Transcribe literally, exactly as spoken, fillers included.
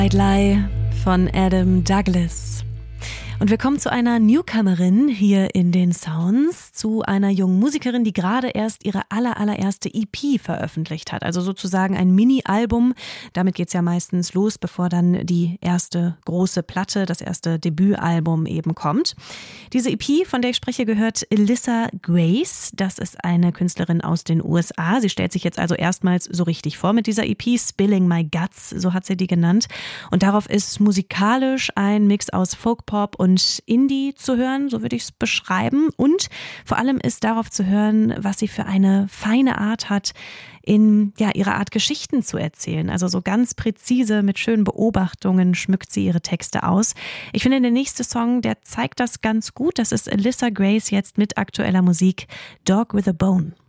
White Lie von Adam Douglas. Und wir kommen zu einer Newcomerin hier in den Sounds, zu einer jungen Musikerin, die gerade erst ihre aller, allererste E P veröffentlicht hat. Also sozusagen ein Mini-Album. Damit geht's ja meistens los, bevor dann die erste große Platte, das erste Debütalbum eben kommt. Diese E P, von der ich spreche, gehört Alyssa Grace. Das ist eine Künstlerin aus den U S A. Sie stellt sich jetzt also erstmals so richtig vor mit dieser E P. Spilling My Guts, so hat sie die genannt. Und darauf ist musikalisch ein Mix aus Folkpop und und Indie zu hören, so würde ich es beschreiben. Und vor allem ist darauf zu hören, was sie für eine feine Art hat, in ja ihrer Art Geschichten zu erzählen. Also so ganz präzise mit schönen Beobachtungen schmückt sie ihre Texte aus. Ich finde, der nächste Song, der zeigt das ganz gut. Das ist Alyssa Grace jetzt mit aktueller Musik Dog with a Bone.